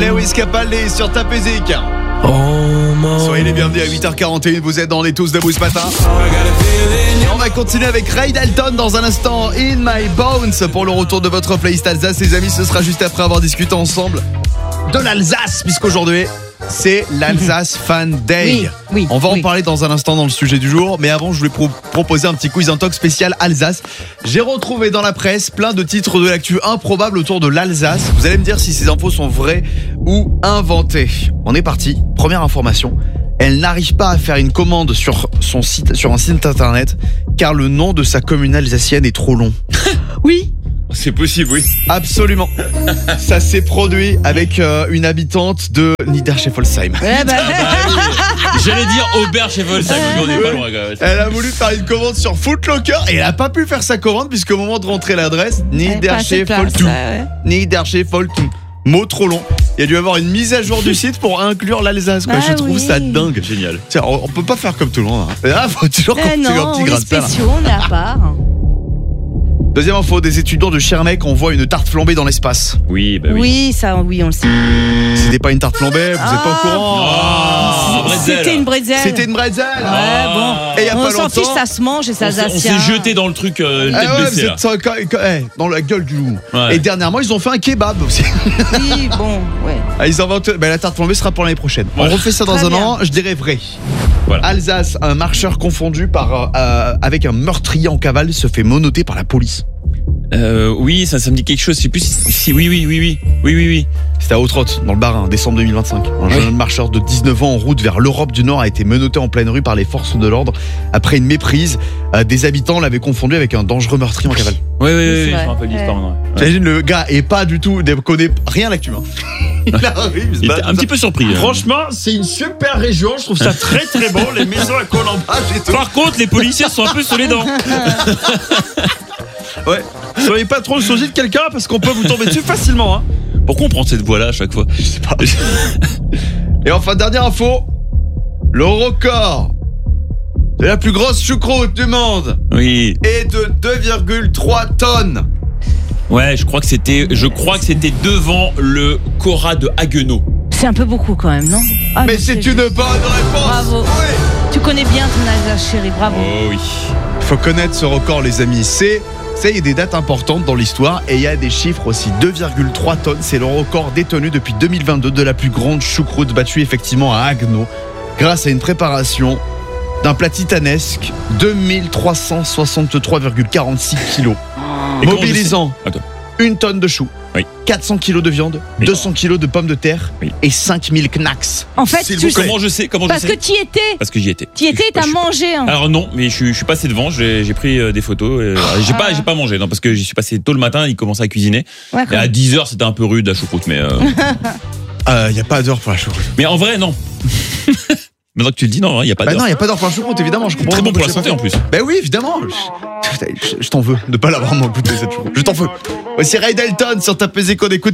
Lewis Capaldi sur Ta Musique. Soyez les bienvenus à 8h41, vous êtes dans les tous debout ce matin. Et on va continuer avec Ray Dalton dans un instant, In My Bones, pour le retour de votre playlist Alsace. Les amis, ce sera juste après avoir discuté ensemble de l'Alsace, puisqu'aujourd'hui c'est l'Alsace Fan Day. Oui, on va en parler dans un instant dans le sujet du jour, mais avant je voulais proposer un petit quiz intox spécial Alsace. J'ai retrouvé dans la presse plein de titres de l'actu improbable autour de l'Alsace. Vous allez me dire si ces infos sont vraies ou inventées. On est parti. Première information. Elle n'arrive pas à faire une commande sur un site internet car le nom de sa commune alsacienne est trop long. Oui. C'est possible, oui. Absolument. Ça s'est produit avec une habitante de Niederscheffolsheim. Ouais, bah. J'allais dire Oberscheffolsheim, mais on n'est pas loin quand même. Elle a voulu faire une commande sur Footlocker et elle a pas pu faire sa commande puisqu'au moment de rentrer l'adresse, Niederscheffolsheim. Niederscheffolsheim. Mot trop long. Il y a dû avoir une mise à jour du site pour inclure l'Alsace. Quoi. Je trouve ça dingue. Génial. Tiens, on peut pas faire comme tout le monde. Hein. Ah, faut toujours un petit grain de sel. Spéciaux, on est à part. Deuxième info, des étudiants de Schirmeck envoient une tarte flambée dans l'espace. Oui, bah oui. Oui, ça, oui, on le sait. C'était pas une tarte flambée, vous êtes pas au courant. C'était une bretzel. C'était une bretzel. Ouais, bon. Et il y a On pas s'en longtemps. fiche, ça se mange et ça On s'est jeté dans le truc tête baissée, là. Dans la gueule du loup. Ouais. Et dernièrement, ils ont fait un kebab aussi. Oui, bon, ouais. Ah, ils inventent. La tarte flambée sera pour l'année prochaine. Ouais. On refait ça dans Très un bien. an. Je dirais vrai. Voilà. Alsace, un marcheur confondu avec un meurtrier en cavale se fait menotter par la police. Oui, ça me dit quelque chose. Je sais plus si oui. C'était à Autrotte, dans le Bas-Rhin, décembre 2025. Un jeune marcheur de 19 ans en route vers l'Europe du Nord a été menotté en pleine rue par les forces de l'ordre après une méprise. Des habitants l'avaient confondu avec un dangereux meurtrier en cavale. Oui, c'est je vrai. me rappelle l'histoire maintenant. Ouais. T'imagines, le gars est pas du tout, ne connaît rien à l'actu. Hein. Il arrive, Il était un petit peu surpris. Franchement, c'est une super région, je trouve ça très très bon, les maisons à colombage et tout. Par contre, les policiers sont un peu sur les dents. Ouais. Soyez pas trop le sosie de quelqu'un parce qu'on peut vous tomber dessus facilement. Hein. Pourquoi on prend cette voie-là à chaque fois? Je sais pas. Et enfin, dernière info. Le record de la plus grosse choucroute du monde Oui. est de 2,3 tonnes. Ouais, je crois que c'était devant le Cora de Haguenau. C'est un peu beaucoup quand même, non? Ah, Mais non, c'est une bonne réponse. Bravo. Oui. Tu connais bien ton Alsace, chérie, bravo. Oh oui. Faut connaître ce record, les amis. Il y a des dates importantes dans l'histoire et il y a des chiffres aussi. 2,3 tonnes, c'est le record détenu depuis 2022 de la plus grande choucroute battue effectivement à Haguenau grâce à une préparation d'un plat titanesque, 2363,46 kilos, Et comment mobilisant je sais- Attends. 1 tonne de choux, Oui. 400 kilos de viande, Oui. 200 kilos de pommes de terre Oui. et 5000 knacks. En fait, S'il tu vous plaît. Comment je sais parce que t'y étais. Parce que j'y étais. T'y étais et t'as Je suis- mangé. Hein. Alors non, mais je suis passé devant, j'ai pris des photos. J'ai pas mangé, non, parce que j'y suis passé tôt le matin, il commençait à cuisiner. Ouais, Et à 10h, c'était un peu rude la choucroute, mais Il n'y a pas d'heure pour la choucroute. mais en vrai, non. Maintenant que tu le dis, non, il y a pas Bah d'heure. non, il n'y a pas d'heure pour la choucroute, évidemment. Je comprends. Très bon pour la J'ai santé pas en plus. Ben oui, évidemment. Je t'en veux de pas l'avoir goûté cette choucroute. Je t'en veux. Voici Ray Dalton sur Ta Musique qu'on écoute.